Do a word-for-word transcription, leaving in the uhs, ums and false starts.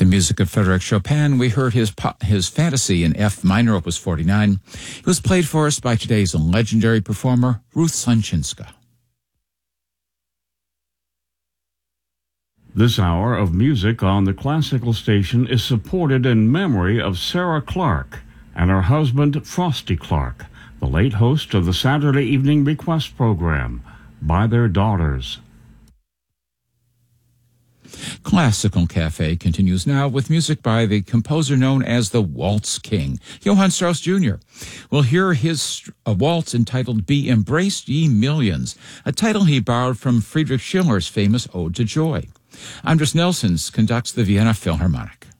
the music of Frédéric Chopin, we heard his his Fantasy in F minor, opus forty-nine. It was played for us by today's legendary performer, Ruth Sanchinska. This hour of music on the classical station is supported in memory of Sarah Clark and her husband, Frosty Clark, the late host of the Saturday Evening Request program, By Their Daughters. Classical Cafe continues now with music by the composer known as the Waltz King, Johann Strauss Junior We'll hear his a waltz entitled Be Embraced Ye Millions, a title he borrowed from Friedrich Schiller's famous Ode to Joy. Andras Nelsons conducts the Vienna Philharmonic.